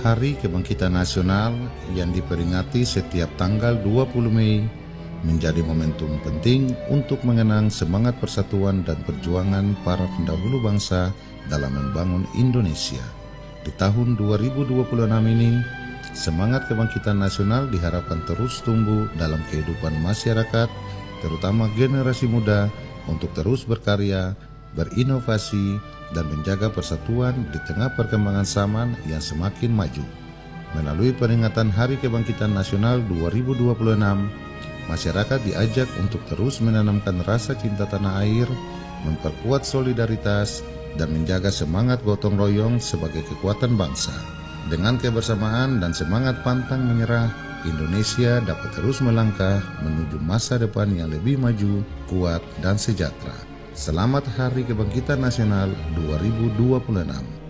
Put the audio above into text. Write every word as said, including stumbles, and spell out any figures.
Hari Kebangkitan Nasional yang diperingati setiap tanggal dua puluh Mei menjadi momentum penting untuk mengenang semangat persatuan dan perjuangan para pendahulu bangsa dalam membangun Indonesia. Di tahun dua ribu dua puluh enam ini, semangat kebangkitan nasional diharapkan terus tumbuh dalam kehidupan masyarakat, terutama generasi muda, untuk terus berkarya, berinovasi, dan menjaga persatuan di tengah perkembangan zaman yang semakin maju. Melalui peringatan Hari Kebangkitan Nasional dua ribu dua puluh enam, masyarakat diajak untuk terus menanamkan rasa cinta tanah air, memperkuat solidaritas, dan menjaga semangat gotong royong sebagai kekuatan bangsa. Dengan kebersamaan dan semangat pantang menyerah, Indonesia dapat terus melangkah menuju masa depan yang lebih maju, kuat, dan sejahtera. Selamat Hari Kebangkitan Nasional dua ribu dua puluh enam.